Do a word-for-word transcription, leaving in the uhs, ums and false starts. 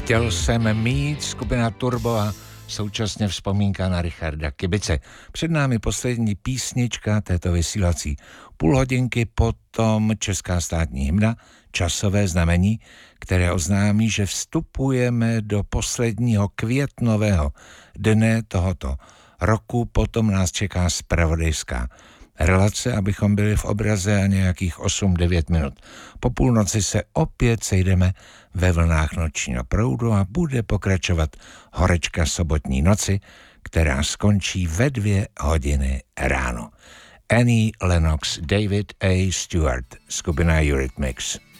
Chtěl jsem mít, skupina Turbo a současně vzpomínka na Richarda Kibice. Před námi poslední písnička této vysílací půlhodinky, potom česká státní hymna, časové znamení, které oznámí, že vstupujeme do posledního květnového dne tohoto roku, potom nás čeká zpravodajská relace, abychom byli v obraze a nějakých osm devět minut. Po půlnoci se opět sejdeme ve vlnách nočního proudu a bude pokračovat horečka sobotní noci, která skončí ve dvě hodiny ráno. Annie Lennox, David A. Stewart, skupina Eurythmics.